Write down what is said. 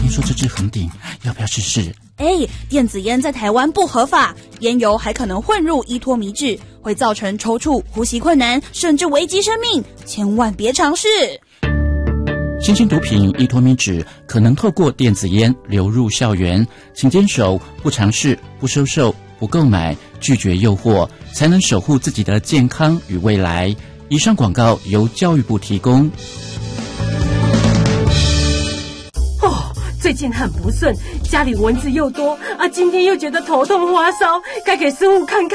听说这支横顶，要不要试试？ 电子烟在台湾不合法，烟油还可能混入依托米脂，会造成抽搐、呼吸困难，甚至危及生命，千万别尝试。 新型毒品依托米脂可能透过电子烟流入校园，请坚守不尝试、不收受、不购买，拒绝诱惑，才能守护自己的健康与未来。以上广告由教育部提供。 最近很不顺，家里蚊子又多啊，今天又觉得头痛发烧，该给师傅看看。